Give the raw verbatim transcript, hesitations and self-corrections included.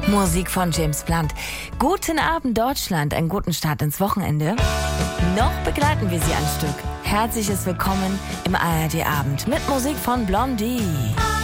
Musik von James Blunt. Guten Abend, Deutschland. Einen guten Start ins Wochenende. Noch begleiten wir Sie ein Stück. Herzliches Willkommen im A R D-Abend mit Musik von Blondie.